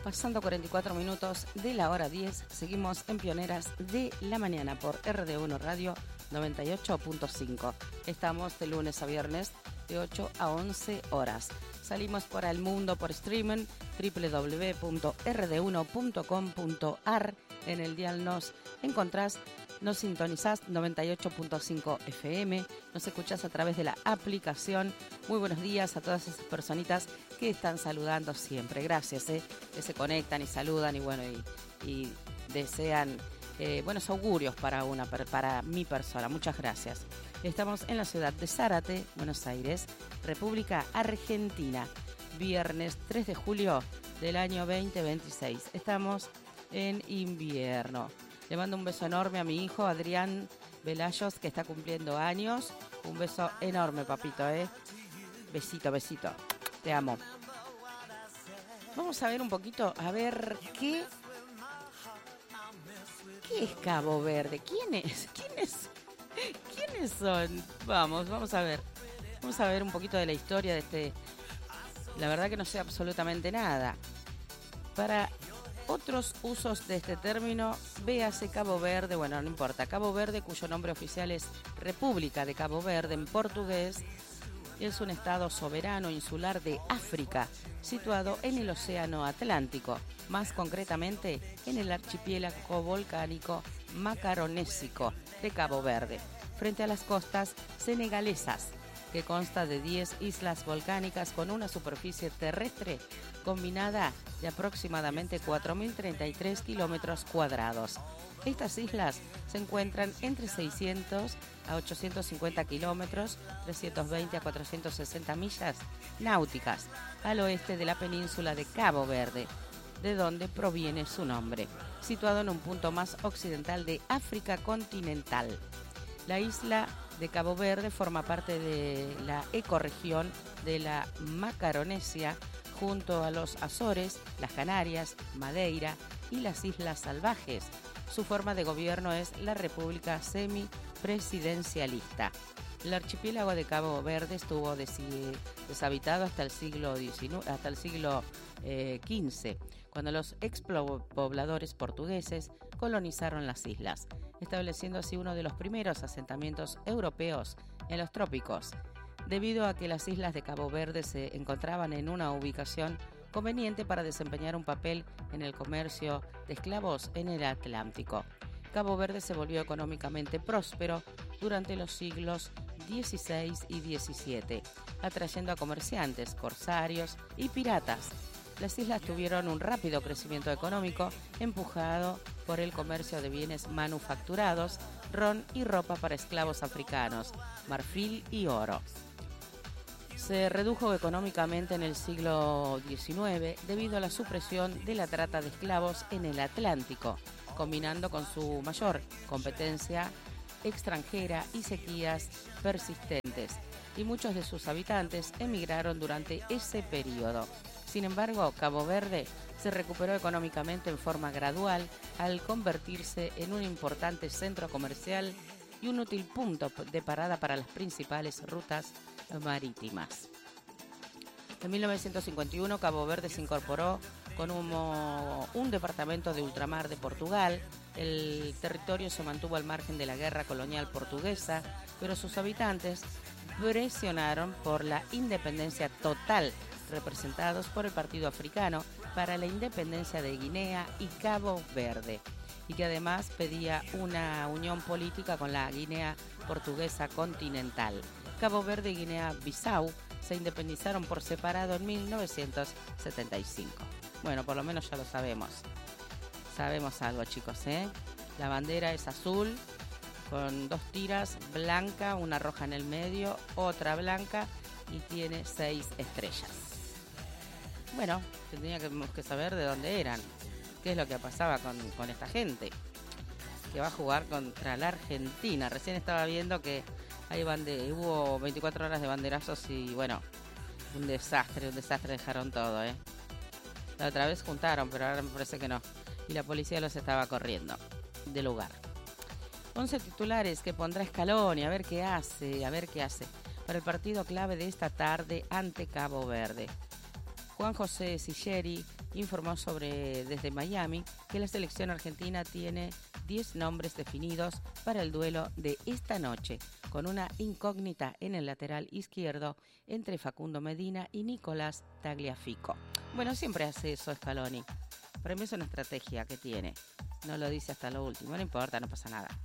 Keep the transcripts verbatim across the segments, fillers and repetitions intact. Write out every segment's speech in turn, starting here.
Pasando cuarenta y cuatro minutos de la hora diez, seguimos en Pioneras de la Mañana por R D uno Radio noventa y ocho punto cinco. Estamos de lunes a viernes de ocho a once horas. Salimos por el mundo por streaming doble u doble u doble u punto r d uno punto com punto a r. En el dial nos encontrás, nos sintonizás noventa y ocho punto cinco F M, nos escuchás a través de la aplicación. Muy buenos días a todas esas personitas que están saludando siempre. Gracias, eh, que se conectan y saludan y bueno y, y desean eh, buenos augurios para una para mi persona. Muchas gracias. Estamos en la ciudad de Zárate, Buenos Aires, República Argentina. Viernes tres de julio del año veinte veintiséis. Estamos en invierno. Le mando un beso enorme a mi hijo Adrián Velayos, que está cumpliendo años. Un beso enorme, papito, ¿eh? Besito, besito. Te amo. Vamos a ver un poquito, a ver qué... ¿Qué es Cabo Verde? ¿Quién es? ¿Quién es? ¿Quiénes son? Vamos, vamos a ver. Vamos a ver un poquito de la historia de este... La verdad que no sé absolutamente nada. Para otros usos de este término, véase Cabo Verde, bueno, no importa, Cabo Verde, cuyo nombre oficial es República de Cabo Verde en portugués, es un estado soberano insular de África, situado en el Océano Atlántico, más concretamente en el archipiélago volcánico macaronésico de Cabo Verde, frente a las costas senegalesas, que consta de diez islas volcánicas con una superficie terrestre combinada de aproximadamente cuatro mil treinta y tres kilómetros cuadrados. Estas islas se encuentran entre seiscientos a ochocientos cincuenta kilómetros, trescientos veinte a cuatrocientos sesenta millas náuticas, al oeste de la península de Cabo Verde, de donde proviene su nombre, situado en un punto más occidental de África continental. La isla de Cabo Verde forma parte de la ecorregión de la Macaronesia, junto a los Azores, las Canarias, Madeira y las Islas Salvajes. Su forma de gobierno es la República semipresidencialista. El archipiélago de Cabo Verde estuvo deshabitado hasta el siglo diecinueve, hasta el siglo eh, quince, cuando los expobladores portugueses colonizaron las islas, estableciendo así uno de los primeros asentamientos europeos en los trópicos, debido a que las islas de Cabo Verde se encontraban en una ubicación conveniente para desempeñar un papel en el comercio de esclavos en el Atlántico. Cabo Verde se volvió económicamente próspero durante los siglos dieciséis y diecisiete, atrayendo a comerciantes, corsarios y piratas. Las islas tuvieron un rápido crecimiento económico empujado por el comercio de bienes manufacturados, ron y ropa para esclavos africanos, marfil y oro. Se redujo económicamente en el siglo diecinueve debido a la supresión de la trata de esclavos en el Atlántico, combinando con su mayor competencia extranjera y sequías persistentes, y muchos de sus habitantes emigraron durante ese periodo. Sin embargo, Cabo Verde se recuperó económicamente en forma gradual al convertirse en un importante centro comercial y un útil punto de parada para las principales rutas marítimas. En mil novecientos cincuenta y uno, Cabo Verde se incorporó como un departamento de ultramar de Portugal. El territorio se mantuvo al margen de la guerra colonial portuguesa, pero sus habitantes presionaron por la independencia total, representados por el Partido Africano para la Independencia de Guinea y Cabo Verde, y que además pedía una unión política con la Guinea portuguesa continental. Cabo Verde y Guinea-Bissau se independizaron por separado en mil novecientos setenta y cinco. Bueno, por lo menos ya lo sabemos. Sabemos algo, chicos, ¿eh? La bandera es azul, con dos tiras, blanca, una roja en el medio, otra blanca, y tiene seis estrellas. Bueno, tendríamos que saber de dónde eran, qué es lo que pasaba con, con esta gente que va a jugar contra la Argentina. Recién estaba viendo que hay bande- hubo veinticuatro horas de banderazos y bueno, un desastre, un desastre dejaron todo, ¿eh? La otra vez juntaron, pero ahora me parece que no. Y la policía los estaba corriendo del lugar. once titulares que pondrá Scaloni, a ver qué hace, a ver qué hace. Para el partido clave de esta tarde ante Cabo Verde. Juan José Silleri informó sobre desde Miami que la selección argentina tiene diez nombres definidos para el duelo de esta noche, con una incógnita en el lateral izquierdo entre Facundo Medina y Nicolás Tagliafico. Bueno, siempre hace eso Scaloni. Para mí es una estrategia que tiene. No lo dice hasta lo último, no importa, no pasa nada.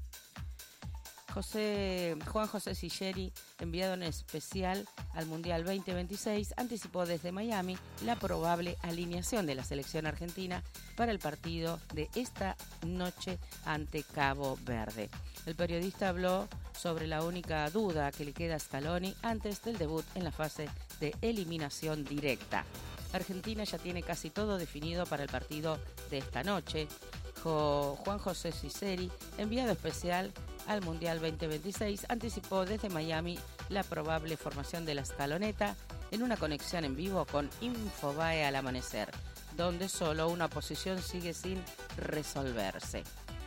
José, Juan José Sicheri, enviado en especial al Mundial veinte veintiséis, anticipó desde Miami la probable alineación de la selección argentina para el partido de esta noche ante Cabo Verde. El periodista habló sobre la única duda que le queda a Scaloni antes del debut en la fase de eliminación directa. Argentina ya tiene casi todo definido para el partido de esta noche. Jo, Juan José Sicheri, enviado especial al Mundial veinte veintiséis, anticipó desde Miami la probable formación de la escaloneta en una conexión en vivo con Infobae al amanecer, donde solo una posición sigue sin resolverse.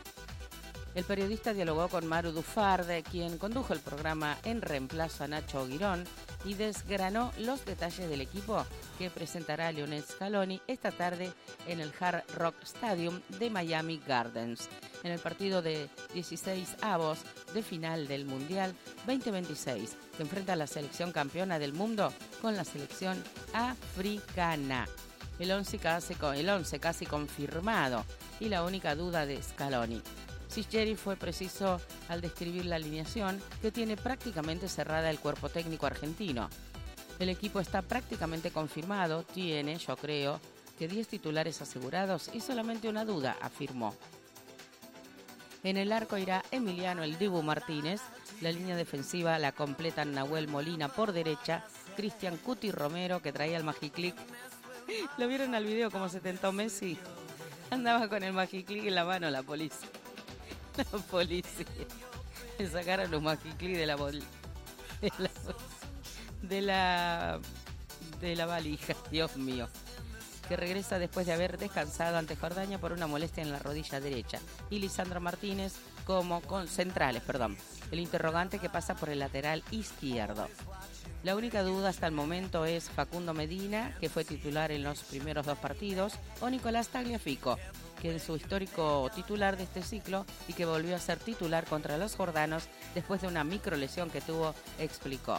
El periodista dialogó con Maru Dufarde, quien condujo el programa en reemplazo a Nacho Girón, y desgranó los detalles del equipo que presentará Lionel Scaloni esta tarde en el Hard Rock Stadium de Miami Gardens, en el partido de dieciséis avos de final del Mundial veinte veintiséis, que enfrenta a la selección campeona del mundo con la selección africana. El once casi, el once casi confirmado y la única duda de Scaloni. Sicheri fue preciso al describir la alineación, que tiene prácticamente cerrada el cuerpo técnico argentino. El equipo está prácticamente confirmado, tiene, yo creo, que diez titulares asegurados y solamente una duda, afirmó. En el arco irá Emiliano El Dibu Martínez, la línea defensiva la completan Nahuel Molina por derecha, Cristian Cuti Romero, que traía el Magiclick. ¿Lo vieron al video cómo se tentó Messi? Andaba con el Magiclick en la mano la policía. La policía. Le sacaron los Magiclick de la, bol... de la de la de la valija, Dios mío. Que regresa después de haber descansado ante Jordania por una molestia en la rodilla derecha. Y Lisandro Martínez como con centrales, perdón. El interrogante que pasa por el lateral izquierdo. La única duda hasta el momento es Facundo Medina, que fue titular en los primeros dos partidos, o Nicolás Tagliafico, que es su histórico titular de este ciclo y que volvió a ser titular contra los jordanos después de una microlesión que tuvo, explicó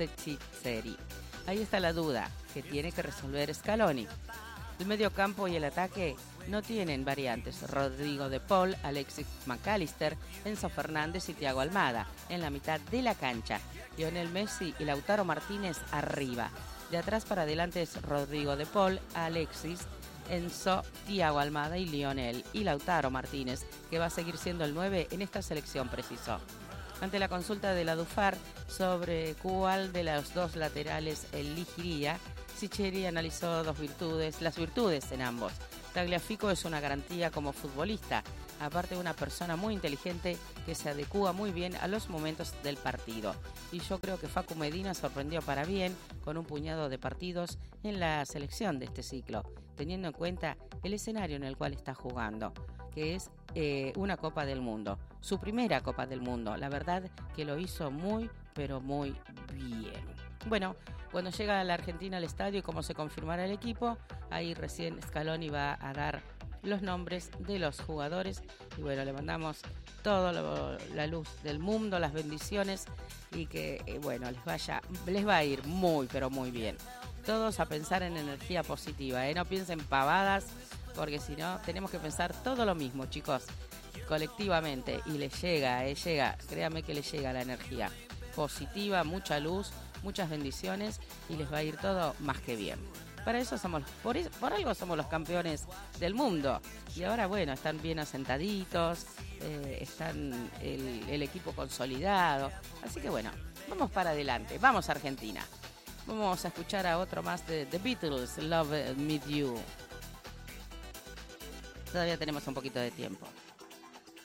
Sicheri. Ahí está la duda que tiene que resolver Scaloni. El mediocampo y el ataque no tienen variantes. Rodrigo de Paul, Alexis McAllister, Enzo Fernández y Thiago Almada en la mitad de la cancha. Lionel Messi y Lautaro Martínez arriba. De atrás para adelante es Rodrigo de Paul, Alexis, Enzo, Thiago Almada y Lionel y Lautaro Martínez, que va a seguir siendo el nueve en esta selección, precisó. Ante la consulta de la Dufar sobre cuál de los dos laterales elegiría, Sicheri analizó dos virtudes, las virtudes en ambos. Tagliafico es una garantía como futbolista, aparte de una persona muy inteligente que se adecúa muy bien a los momentos del partido. Y yo creo que Facu Medina sorprendió para bien con un puñado de partidos en la selección de este ciclo, teniendo en cuenta el escenario en el cual está jugando, que es eh, una Copa del Mundo, su primera Copa del Mundo. La verdad que lo hizo muy, pero muy bien. Bueno, cuando llega a la Argentina al estadio y cómo se confirmará el equipo, ahí recién Scaloni va a dar los nombres de los jugadores y bueno, le mandamos toda la luz del mundo, las bendiciones y que eh, bueno, les vaya, les va a ir muy, pero muy bien. Todos a pensar en energía positiva, ¿eh? No piensen pavadas, porque si no, tenemos que pensar todo lo mismo, chicos, colectivamente, y les llega, eh, llega, créanme que les llega la energía positiva, mucha luz, muchas bendiciones y les va a ir todo más que bien. Para eso somos, por, eso, por algo somos los campeones del mundo. Y ahora, bueno, están bien asentaditos, eh, están el, el equipo consolidado. Así que bueno, vamos para adelante, vamos a Argentina. Vamos a escuchar a otro más de The Beatles, Love Me You. Todavía tenemos un poquito de tiempo.